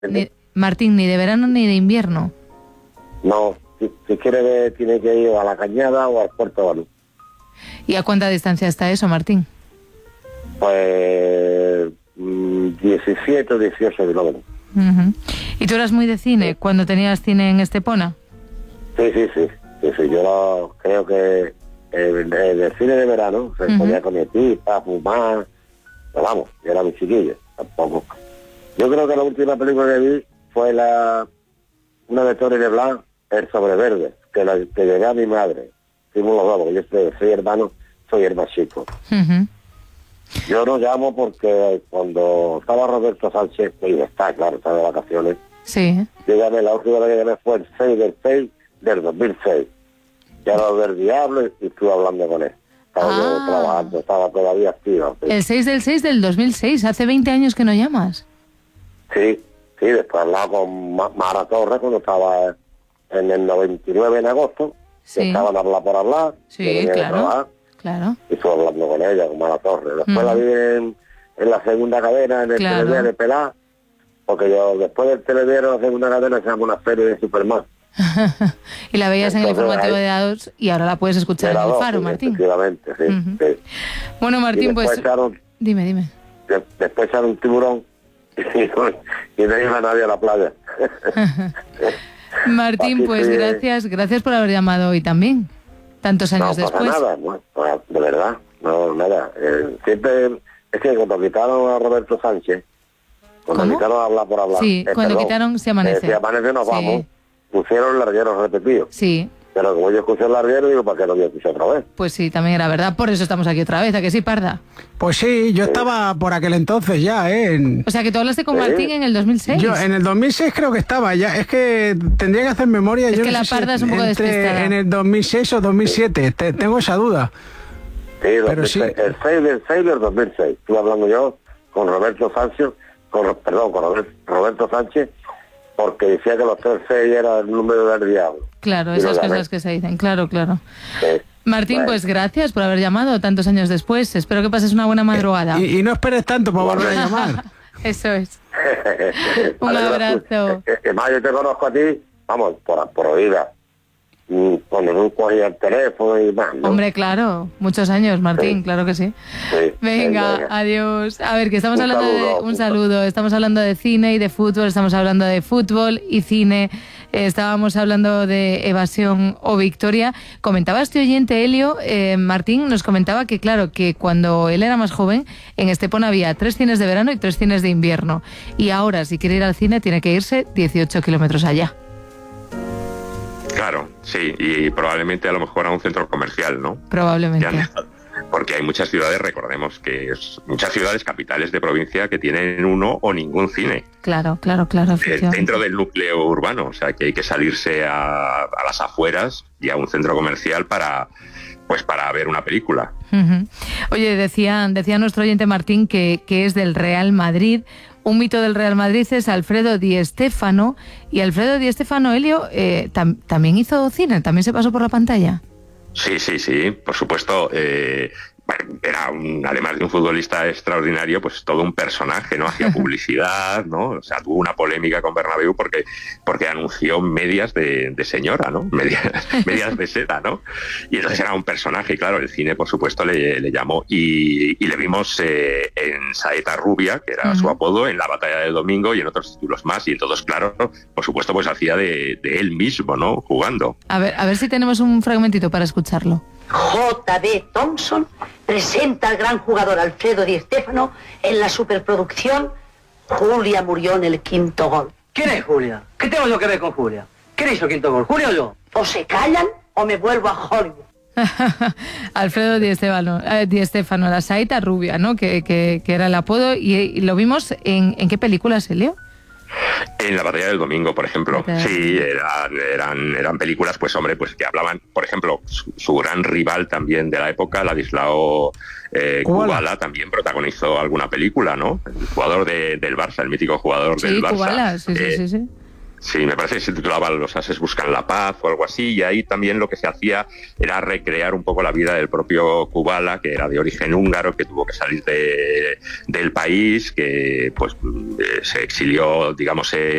Martín, ni de verano ni de invierno. No, si quiere ver, tiene que ir a la Cañada o al Puerto Banús. ¿Y a cuánta distancia está eso, Martín? Pues 17 o 18 kilómetros. Uh-huh. ¿Y tú eras muy de cine cuando tenías cine en Estepona? Sí, yo creo que el cine de verano se ponía con mi tita, fumar, pero vamos, yo era muy chiquillo, tampoco. Yo creo que la última película que vi fue una de Tony Leblanc, El Sobreverde, que llegué a mi madre. Fuimos los dos, porque yo soy hermano, soy el más chico. Uh-huh. Yo no llamo porque cuando estaba Roberto Sánchez, y está de vacaciones, sí. Yo llamé, la última vez que llamé fue el 6 del 6 del 2006. Ya era del diablo y estuve hablando con él. Estaba yo trabajando, estaba todavía activo. Sí. El 6 del 6 del 2006, hace 20 años que no llamas. Sí, después hablaba con Mara Torres cuando estaba en el 99 en agosto. Sí. Que estaban hablar por hablar. Sí, claro. Y estuve hablando con ella, con Mara Torres. Después la vi en la segunda cadena, en el telediario de Pelá, porque yo después del telediario, la segunda cadena, se llama una serie de Superman. Y la veías en el informativo de A2 y ahora la puedes escuchar en el Faro, sí, Martín. Efectivamente, sí, sí. Bueno, Martín, pues... Dime. Después echaron un tiburón y no iba nadie a la playa. Martín, pues gracias por haber llamado hoy también, tantos años después. No pasa nada, bueno, de verdad, no, nada. Siempre, es que cuando quitaron a Roberto Sánchez, cuando quitaron a hablar por hablar... Sí, cuando quitaron Se Amanece. Se Amanece nos vamos, pusieron el larguero repetido. Sí. Pero como yo escuché el larguero, digo, ¿para qué lo voy a escuchar otra vez? Pues sí, también era verdad, por eso estamos aquí otra vez, ¿a que sí, Parda? Pues sí, yo estaba por aquel entonces ya, O sea, que tú hablaste con Martín en el 2006. Yo en el 2006 creo que estaba ya, es que tendría que hacer memoria. Es yo que no la sé Parda es un poco despistada. En el 2006 o 2007, tengo esa duda. Sí, pero sí. El 6 del 2006, estuve hablando yo con Roberto Sánchez, con Roberto Sánchez, porque decía que los 3-6 era el número del diablo. Claro, esas cosas que se dicen, claro. Sí. Martín, pues gracias por haber llamado tantos años después. Espero que pases una buena madrugada. Y no esperes tanto para volver a llamar. Eso es. Un abrazo. Además, yo te conozco a ti, vamos, por oída. Cuando no cogía el teléfono y más, ¿no? Hombre, claro, muchos años, Martín, sí. Claro que sí. Venga, adiós. A ver, que estamos hablando un saludo, estamos hablando de cine y de fútbol, estamos hablando de fútbol y cine, estábamos hablando de Evasión o Victoria. Comentaba este oyente, Helio, Martín nos comentaba que, claro, que cuando él era más joven, en Estepona había 3 cines de verano y 3 cines de invierno. Y ahora, si quiere ir al cine, tiene que irse 18 kilómetros allá. Claro, sí, y probablemente a lo mejor a un centro comercial, ¿no? Probablemente. Porque hay muchas ciudades, recordemos que muchas ciudades capitales de provincia que tienen uno o ningún cine. Claro. Dentro del núcleo urbano, o sea que hay que salirse a las afueras y a un centro comercial para ver una película. Uh-huh. Oye, decía nuestro oyente Martín que es del Real Madrid. Un mito del Real Madrid es Alfredo Di Stéfano. Y Alfredo Di Stéfano, Helio, también hizo cine, también se pasó por la pantalla. Sí, por supuesto. Era además de un futbolista extraordinario, pues todo un personaje, ¿no? Hacía publicidad, ¿no? O sea, tuvo una polémica con Bernabéu porque anunció medias de señora, ¿no? Medias de seda, ¿no? Y entonces era un personaje, y claro, el cine, por supuesto, le llamó. Y le vimos en Saeta Rubia, que era su apodo, en La Batalla del Domingo y en otros títulos más. Y entonces, claro, por supuesto, pues hacía de él mismo, ¿no? Jugando. A ver si tenemos un fragmentito para escucharlo. J.D. Thompson presenta al gran jugador Alfredo Di Stéfano en la superproducción Julia murió en el 5º gol. ¿Quién es Julia? ¿Qué tengo yo que ver con Julia? ¿Quién hizo el 5º gol? ¿Julia o yo? O se callan o me vuelvo a Hollywood. Alfredo Di Stéfano, la Saeta Rubia, ¿no? Que era el apodo. ¿Y lo vimos en qué película se leo? En La Batalla del Domingo, por ejemplo. Sí, eran películas, pues hombre, pues que hablaban, por ejemplo, su gran rival también de la época, Ladislao Kubala, también protagonizó alguna película, ¿no? El jugador del Barça, el mítico jugador del Barça. Kubala, sí. Sí, me parece que se titulaba Los ases buscan la paz o algo así, y ahí también lo que se hacía era recrear un poco la vida del propio Kubala, que era de origen húngaro, que tuvo que salir del país, que pues se exilió, digamos,